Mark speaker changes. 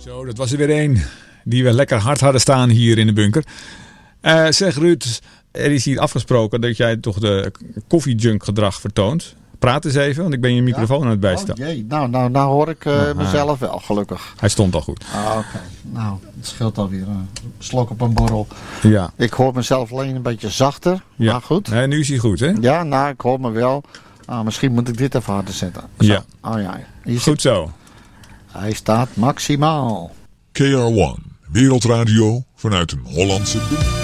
Speaker 1: Zo, dat was er weer één die we lekker hard hadden staan hier in de bunker. Zeg Ruud, er is hier afgesproken dat jij toch de koffiejunk gedrag vertoont. Praat eens even, want ik ben je microfoon aan het bijstaan.
Speaker 2: Oh jee, nou hoor ik mezelf wel, gelukkig.
Speaker 1: Hij stond al goed.
Speaker 2: Oké. Nou, het scheelt alweer een slok op een borrel.
Speaker 1: Ja.
Speaker 2: Ik hoor mezelf alleen een beetje zachter,
Speaker 1: Ja.
Speaker 2: maar goed.
Speaker 1: Nee, nu is hij goed, hè?
Speaker 2: Ja, nou, ik hoor me wel. Misschien moet ik dit even harder zetten. Zo.
Speaker 1: Ja.
Speaker 2: Oh ja.
Speaker 1: Goed zo.
Speaker 2: Hij staat maximaal.
Speaker 3: KR1, Wereldradio vanuit een Hollandse buurt.